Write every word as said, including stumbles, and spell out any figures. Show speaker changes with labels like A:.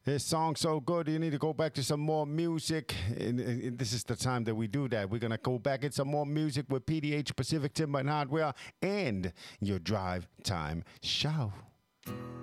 A: His song so good, you need to go back to some more music. And, and- and this is the time that we do that. We're going to go back in some more music with P D H Pacific Timber and Hardware and your drive time show.